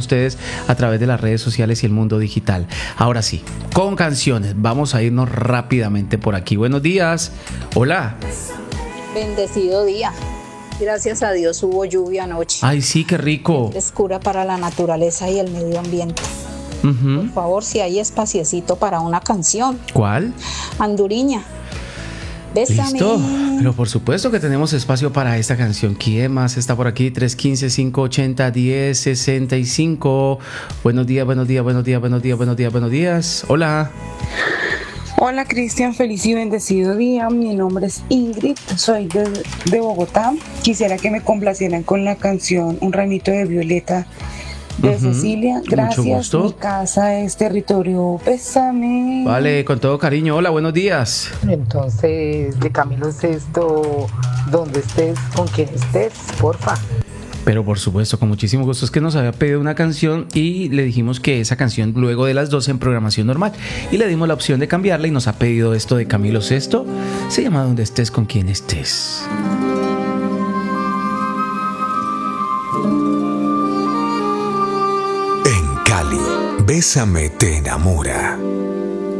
ustedes a través de las redes sociales y el mundo digital. Ahora sí, con canciones, vamos a irnos rápidamente por aquí. Buenos días. Hola. Bendecido día. Gracias a Dios hubo lluvia anoche. Ay, sí, qué rico. Frescura para la naturaleza y el medio ambiente. Por favor, si hay espaciecito para una canción. ¿Cuál? Anduriña. Bésame. Listo, pero por supuesto que tenemos espacio para esta canción. ¿Quién más está por aquí? 315-580-1065. Buenos días, buenos días, buenos días, buenos días, buenos días, buenos días. Hola. Hola Cristian, feliz y bendecido día. Mi nombre es Ingrid, soy de Bogotá. Quisiera que me complacieran con la canción Un ramito de violeta de Cecilia. Gracias. Mucho gusto. Mi casa es territorio. Bésame. Vale, con todo cariño. Hola, buenos días. Entonces, de Camilo Sesto, donde estés, con quien estés, porfa. Pero por supuesto, con muchísimo gusto. Es que nos había pedido una canción y le dijimos que esa canción luego de las 12 en programación normal. Y le dimos la opción de cambiarla y nos ha pedido esto de Camilo Sesto. Se llama Donde estés, con quien estés. En Cali, Bésame te enamora.